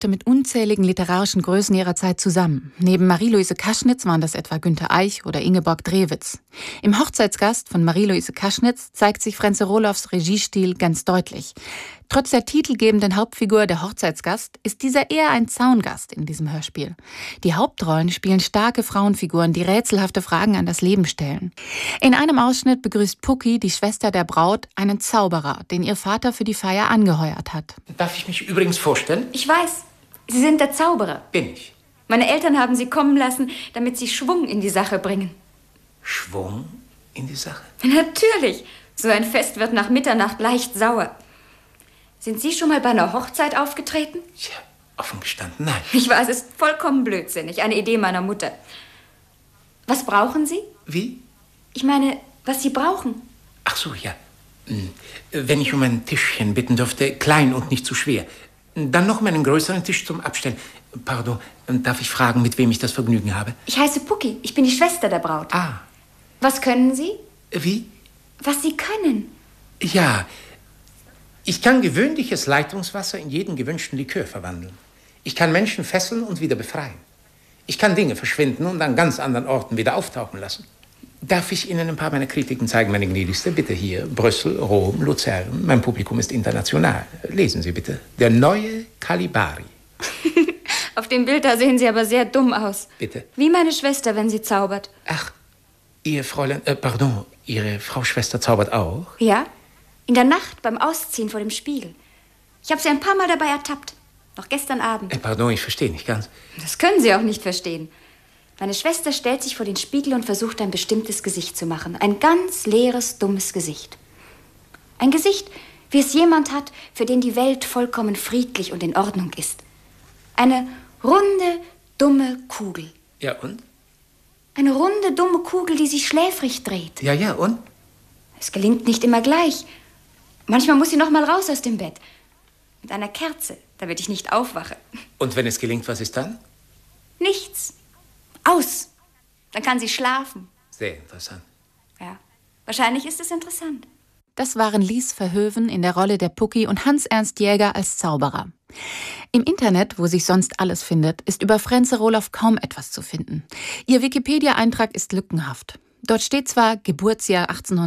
arbeitete mit unzähligen literarischen Größen ihrer Zeit zusammen. Neben Marie-Louise Kaschnitz waren das etwa Günter Eich oder Ingeborg Drewitz. Im Hochzeitsgast von Marie-Louise Kaschnitz zeigt sich Frenze Rohloffs Regiestil ganz deutlich. Trotz der titelgebenden Hauptfigur der Hochzeitsgast ist dieser eher ein Zaungast in diesem Hörspiel. Die Hauptrollen spielen starke Frauenfiguren, die rätselhafte Fragen an das Leben stellen. In einem Ausschnitt begrüßt Pucki, die Schwester der Braut, einen Zauberer, den ihr Vater für die Feier angeheuert hat. Darf ich mich übrigens vorstellen? Ich weiß, Sie sind der Zauberer. Bin ich. Meine Eltern haben Sie kommen lassen, damit Sie Schwung in die Sache bringen. Schwung in die Sache? Natürlich. So ein Fest wird nach Mitternacht leicht sauer. Sind Sie schon mal bei einer Hochzeit aufgetreten? Ja, offen gestanden, nein. Ich weiß, es ist vollkommen blödsinnig. Eine Idee meiner Mutter. Was brauchen Sie? Wie? Ich meine, was Sie brauchen. Ach so, ja. Wenn ich um ein Tischchen bitten dürfte, klein und nicht zu schwer. Dann noch einen größeren Tisch zum Abstellen. Pardon, darf ich fragen, mit wem ich das Vergnügen habe? Ich heiße Pucki. Ich bin die Schwester der Braut. Ah. Was können Sie? Wie? Was Sie können. Ja, ich kann gewöhnliches Leitungswasser in jeden gewünschten Likör verwandeln. Ich kann Menschen fesseln und wieder befreien. Ich kann Dinge verschwinden und an ganz anderen Orten wieder auftauchen lassen. Darf ich Ihnen ein paar meiner Kritiken zeigen, meine Gnädigste? Bitte hier, Brüssel, Rom, Luzern. Mein Publikum ist international. Lesen Sie bitte. Der neue Calibari. Auf dem Bild da sehen Sie aber sehr dumm aus. Bitte? Wie meine Schwester, wenn sie zaubert. Ach, Ihr Fräulein, Ihre Frau Schwester zaubert auch? Ja, in der Nacht beim Ausziehen vor dem Spiegel. Ich habe sie ein paar Mal dabei ertappt. Noch gestern Abend. Ich verstehe nicht ganz. Das können Sie auch nicht verstehen. Meine Schwester stellt sich vor den Spiegel und versucht, ein bestimmtes Gesicht zu machen. Ein ganz leeres, dummes Gesicht. Ein Gesicht, wie es jemand hat, für den die Welt vollkommen friedlich und in Ordnung ist. Eine runde, dumme Kugel. Ja, und? Eine runde, dumme Kugel, die sich schläfrig dreht. Ja, und? Es gelingt nicht immer gleich. Manchmal muss sie noch mal raus aus dem Bett. Mit einer Kerze, damit ich nicht aufwache. Und wenn es gelingt, was ist dann? Nichts. Aus. Dann kann sie schlafen. Sehr interessant. Ja, wahrscheinlich ist es interessant. Das waren Lies Verhoeven in der Rolle der Pucki und Hans-Ernst Jäger als Zauberer. Im Internet, wo sich sonst alles findet, ist über Frenze Rohloff kaum etwas zu finden. Ihr Wikipedia-Eintrag ist lückenhaft. Dort steht zwar Geburtsjahr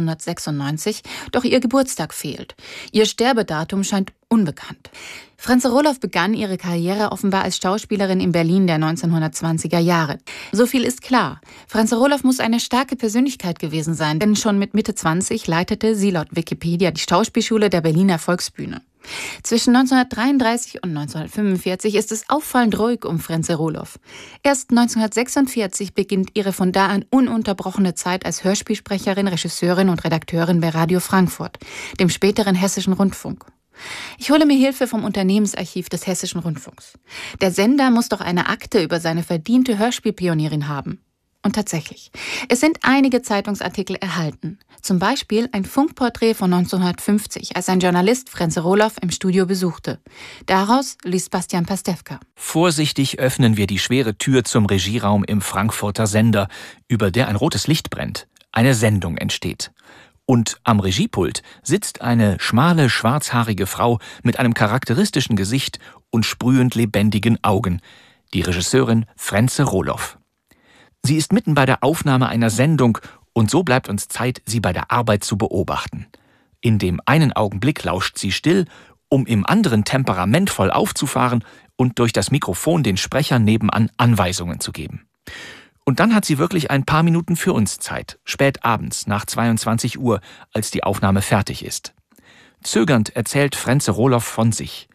1896, doch ihr Geburtstag fehlt. Ihr Sterbedatum scheint unbekannt. Frenze Rohloff begann ihre Karriere offenbar als Schauspielerin in Berlin der 1920er Jahre. So viel ist klar. Frenze Rohloff muss eine starke Persönlichkeit gewesen sein, denn schon mit Mitte 20 leitete sie laut Wikipedia die Schauspielschule der Berliner Volksbühne. Zwischen 1933 und 1945 ist es auffallend ruhig um Frenze Rohloff. Erst 1946 beginnt ihre von da an ununterbrochene Zeit als Hörspielsprecherin, Regisseurin und Redakteurin bei Radio Frankfurt, dem späteren Hessischen Rundfunk. Ich hole mir Hilfe vom Unternehmensarchiv des Hessischen Rundfunks. Der Sender muss doch eine Akte über seine verdiente Hörspielpionierin haben. Und tatsächlich, es sind einige Zeitungsartikel erhalten. Zum Beispiel ein Funkporträt von 1950, als ein Journalist Frenze Rohloff im Studio besuchte. Daraus liest Bastian Pastewka. Vorsichtig öffnen wir die schwere Tür zum Regieraum im Frankfurter Sender, über der ein rotes Licht brennt. Eine Sendung entsteht. Und am Regiepult sitzt eine schmale, schwarzhaarige Frau mit einem charakteristischen Gesicht und sprühend lebendigen Augen. Die Regisseurin Frenze Rohloff. Sie ist mitten bei der Aufnahme einer Sendung und so bleibt uns Zeit, sie bei der Arbeit zu beobachten. In dem einen Augenblick lauscht sie still, um im anderen temperamentvoll aufzufahren und durch das Mikrofon den Sprechern nebenan Anweisungen zu geben. Und dann hat sie wirklich ein paar Minuten für uns Zeit, spät abends nach 22 Uhr, als die Aufnahme fertig ist. Zögernd erzählt Frenze Rohloff von sich.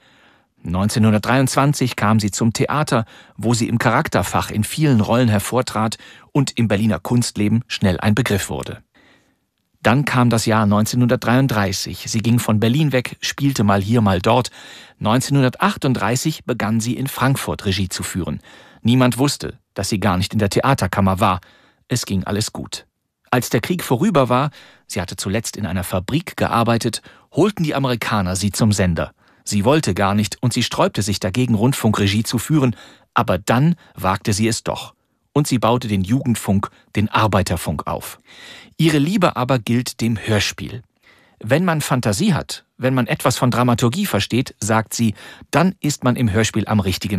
1923 kam sie zum Theater, wo sie im Charakterfach in vielen Rollen hervortrat und im Berliner Kunstleben schnell ein Begriff wurde. Dann kam das Jahr 1933. Sie ging von Berlin weg, spielte mal hier, mal dort. 1938 begann sie in Frankfurt Regie zu führen. Niemand wusste, dass sie gar nicht in der Theaterkammer war. Es ging alles gut. Als der Krieg vorüber war, sie hatte zuletzt in einer Fabrik gearbeitet, holten die Amerikaner sie zum Sender. Sie wollte gar nicht und sie sträubte sich dagegen, Rundfunkregie zu führen, aber dann wagte sie es doch. Und sie baute den Jugendfunk, den Arbeiterfunk auf. Ihre Liebe aber gilt dem Hörspiel. Wenn man Fantasie hat, wenn man etwas von Dramaturgie versteht, sagt sie, dann ist man im Hörspiel am richtigen